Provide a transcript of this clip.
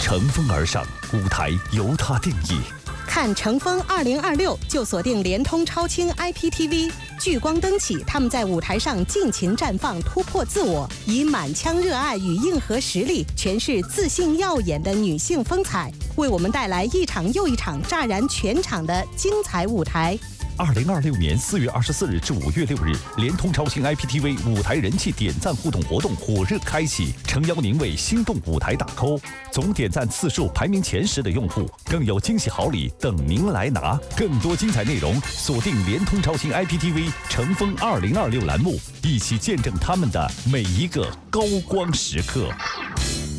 乘风而上，舞台由它定义。 看乘风2026就锁定联通超清 IPTV， 聚光灯起，他们在舞台上尽情绽放，突破自我，以满腔热爱与硬核实力诠释自信耀眼的女性风采，为我们带来一场又一场炸燃全场的精彩舞台。 2026年4月24日至5月6日，联通超清 IPTV 舞台人气点赞互动活动火热开启，诚邀您为心动舞台打 call， 总点赞次数排名前10的用户更有惊喜好礼等您来拿。更多精彩内容，锁定联通超清 IPTV 乘风2026栏目，一起见证他们的每一个高光时刻。